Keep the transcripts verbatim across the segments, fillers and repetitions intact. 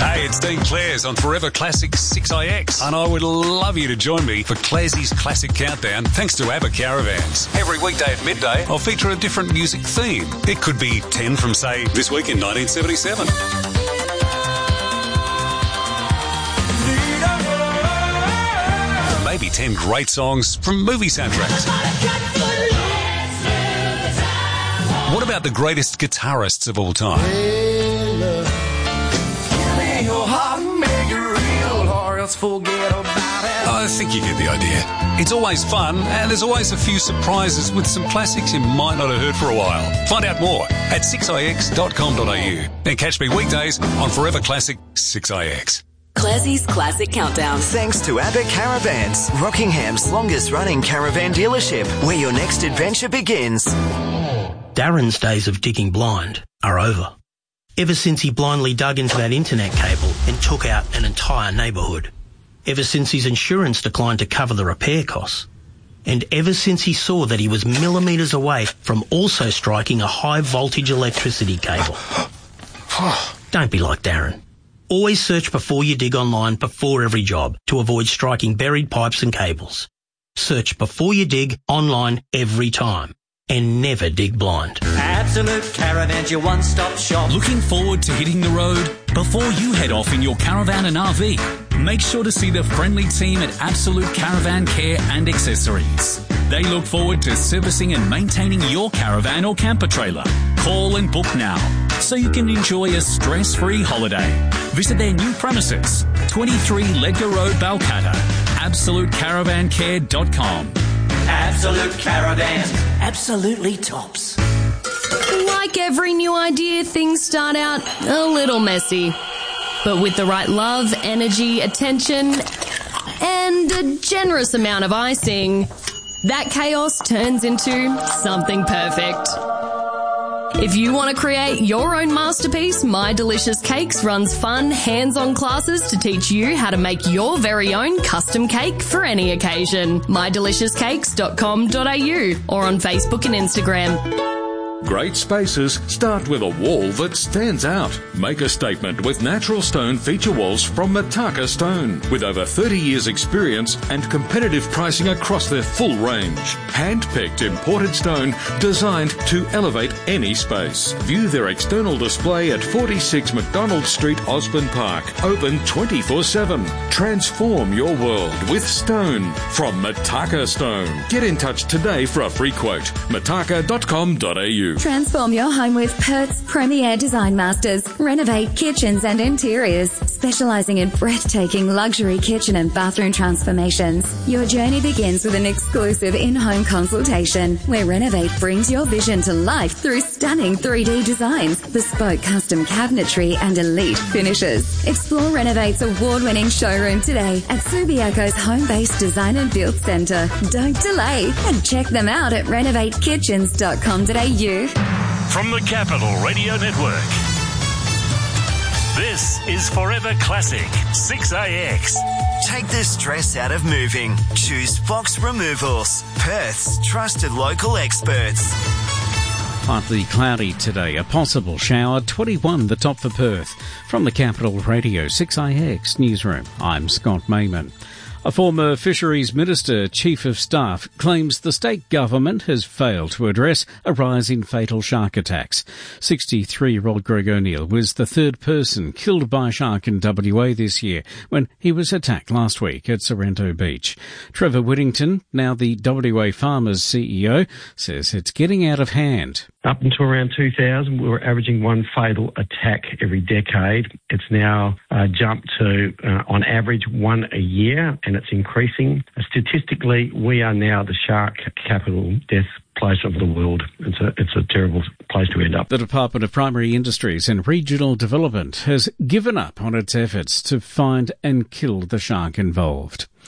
Hey, it's Dean Clares on Forever Classic six I X, and I would love you to join me for Clares's Classic Countdown thanks to ABBA Caravans. Every weekday at midday, I'll feature a different music theme. It could be ten from, say, this week in nineteen seventy-seven. Or maybe ten great songs from movie soundtracks. What about the greatest guitarists of all time? I think you get the idea. It's always fun, and there's always a few surprises with some classics you might not have heard for a while. Find out more at six i x dot com dot a u and catch me weekdays on Forever Classic six I X. Classie's Classic Countdown. Thanks to ABBA Caravans, Rockingham's longest-running caravan dealership, where your next adventure begins. Darren's days of digging blind are over. Ever since he blindly dug into that internet cable and took out an entire neighbourhood. Ever since his insurance declined to cover the repair costs. And ever since he saw that he was millimetres away from also striking a high-voltage electricity cable. Don't be like Darren. Always search before you dig online before every job to avoid striking buried pipes and cables. Search before you dig online every time. And never dig blind. Absolute Caravans, your one-stop shop. Looking forward to hitting the road? Before you head off in your caravan and R V, make sure to see the friendly team at Absolute Caravan Care and Accessories. They look forward to servicing and maintaining your caravan or camper trailer. Call and book now so you can enjoy a stress-free holiday. Visit their new premises, twenty-three Ledger Road, Balcatta. absolute caravan care dot com. Absolute Caravans. Absolutely tops. Like every new idea, things start out a little messy. But with the right love, energy, attention, and a generous amount of icing, that chaos turns into something perfect. If you want to create your own masterpiece, My Delicious Cakes runs fun, hands-on classes to teach you how to make your very own custom cake for any occasion. my delicious cakes dot com dot a u or on Facebook and Instagram. Great spaces start with a wall that stands out. Make a statement with natural stone feature walls from Mataka Stone. With over thirty years experience and competitive pricing across their full range. Hand-picked imported stone designed to elevate any space. View their external display at forty-six McDonald Street, Osborne Park. Open twenty-four seven. Transform your world with stone from Mataka Stone. Get in touch today for a free quote. mataka dot com dot a u. Transform your home with Perth's premier design masters. Renovate kitchens and interiors, specialising in breathtaking luxury kitchen and bathroom transformations. Your journey begins with an exclusive in-home consultation, where Renovate brings your vision to life through stunning three D designs, bespoke custom cabinetry and elite finishes. Explore Renovate's award-winning showroom today at Subiaco's home-based design and build centre. Don't delay and check them out at renovate kitchens dot com dot a u. From the Capital Radio Network, this is Forever Classic six A X. Take the stress out of moving. Choose Fox Removals, Perth's trusted local experts. Partly cloudy today, a possible shower, twenty-one the top for Perth. From the Capital Radio six A X Newsroom, I'm Scott Mayman. A former Fisheries Minister, Chief of Staff, claims the state government has failed to address a rise in fatal shark attacks. sixty-three-year-old Greg O'Neill was the third person killed by a shark in W A this year when he was attacked last week at Sorrento Beach. Trevor Whittington, now the W A Farmers C E O, says it's getting out of hand. Up until around two thousand, we were averaging one fatal attack every decade. It's now uh, jumped to, uh, on average, one a year, and it's increasing. Statistically, we are now the shark capital death place of the world. It's a, it's a terrible place to end up. The Department of Primary Industries and Regional Development has given up on its efforts to find and kill the shark involved.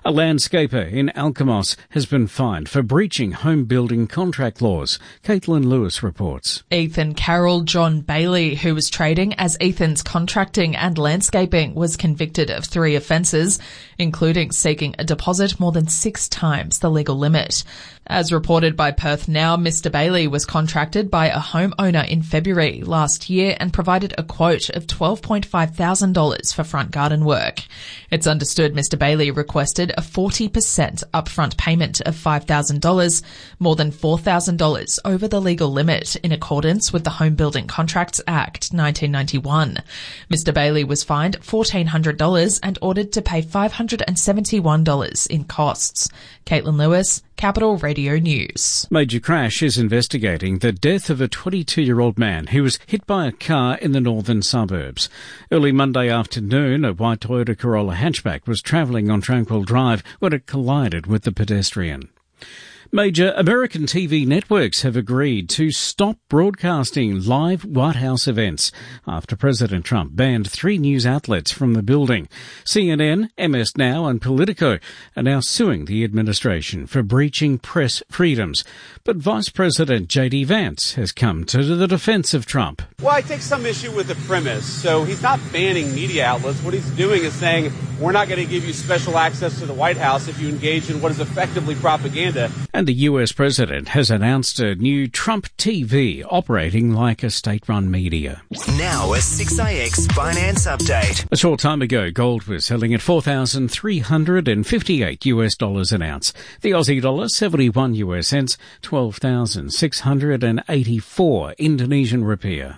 A landscaper in Alkimos has been fined for breaching home building contract laws. Caitlin Lewis reports. Ethan Carroll John Bailey, who was trading as Ethan's Contracting and Landscaping, was convicted of three offences, including seeking a deposit more than six times the legal limit. As reported by Perth Now, Mister Bailey was contracted by a homeowner in February last year and provided a quote of twelve point five thousand dollars for front garden work. It's understood Mister Bailey requested a forty percent upfront payment of five thousand dollars, more than four thousand dollars over the legal limit in accordance with the Home Building Contracts Act nineteen ninety-one. Mister Bailey was fined fourteen hundred dollars and ordered to pay five hundred seventy-one dollars in costs. Caitlin Lewis, Capital Radio News. Major Crash is investigating the death of a twenty-two-year-old man who was hit by a car in the northern suburbs. Early Monday afternoon, a white Toyota Corolla hatchback was travelling on Tranquil Drive when it collided with the pedestrian. Major American T V networks have agreed to stop broadcasting live White House events after President Trump banned three news outlets from the building. C N N, M S Now and Politico are now suing the administration for breaching press freedoms. But Vice President J D Vance has come to the defense of Trump. Well, I take some issue with the premise. So he's not banning media outlets. What he's doing is saying, we're not going to give you special access to the White House if you engage in what is effectively propaganda. And the U S president has announced a new Trump T V operating like a state-run media. Now a six A X finance update. A short time ago, gold was selling at four thousand three hundred fifty-eight US dollars an ounce. The Aussie dollar, seventy-one US cents, twelve thousand six hundred eighty-four Indonesian rupiah.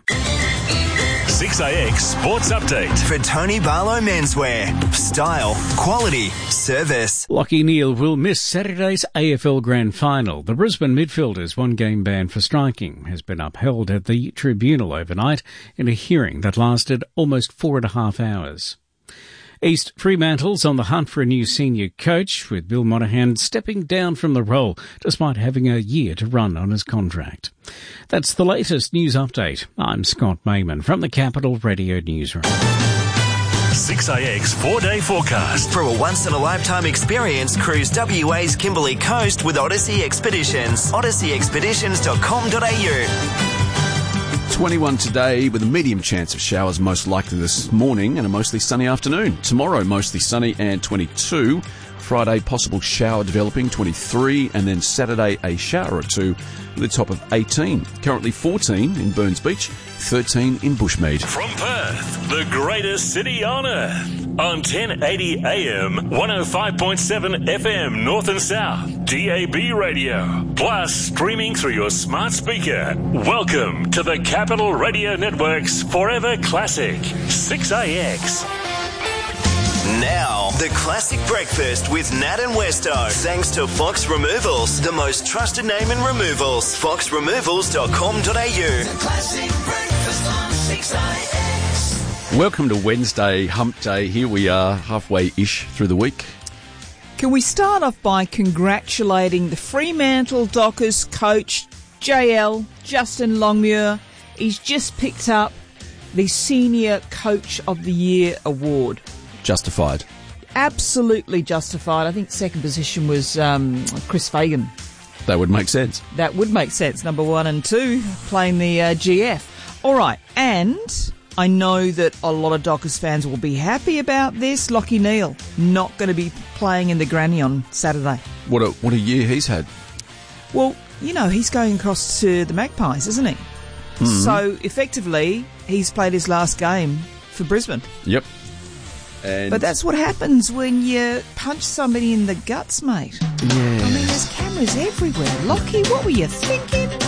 six A X Sports Update. For Tony Barlow Menswear. Style, quality, service. Lachie Neale will miss Saturday's A F L Grand Final. The Brisbane midfielder's one-game ban for striking has been upheld at the tribunal overnight in a hearing that lasted almost four and a half hours. East Fremantle's on the hunt for a new senior coach, with Bill Monahan stepping down from the role despite having a year to run on his contract. That's the latest news update. I'm Scott Mayman from the Capital Radio Newsroom. six A X four-day forecast. For a once-in-a-lifetime experience, cruise W A's Kimberley Coast with Odyssey Expeditions. odyssey expeditions dot com dot a u. twenty-one today with a medium chance of showers most likely this morning and a mostly sunny afternoon. Tomorrow mostly sunny and twenty-two. Friday possible shower developing, twenty-three, and then Saturday a shower or two with a top of eighteen. Currently fourteen in Burns Beach, thirteen in Bushmead. From Perth, the greatest city on earth, on ten eighty A M, one oh five point seven F M North and South, D A B radio, plus streaming through your smart speaker. Welcome to the Capital Radio Network's Forever Classic, six A X. Now, the classic breakfast with Nat and Westo. Thanks to Fox Removals, the most trusted name in removals. fox removals dot com dot a u. The classic breakfast on six A X. Welcome to Wednesday, hump day. Here we are, halfway-ish through the week. Can we start off by congratulating the Fremantle Dockers coach, J L, Justin Longmuir. He's just picked up the Senior Coach of the Year award. Justified. Absolutely justified. I think second position was um, Chris Fagan. That would make sense. That would make sense. Number one and two playing the uh, G F. All right. And I know that a lot of Dockers fans will be happy about this. Lachie Neale not going to be playing in the granny on Saturday. What a what a year he's had. Well, you know, he's going across to the Magpies, isn't he? Mm-hmm. So effectively, he's played his last game for Brisbane. Yep. And but that's what happens when you punch somebody in the guts, mate. Yeah. I mean, there's cameras everywhere. Lachie, what were you thinking?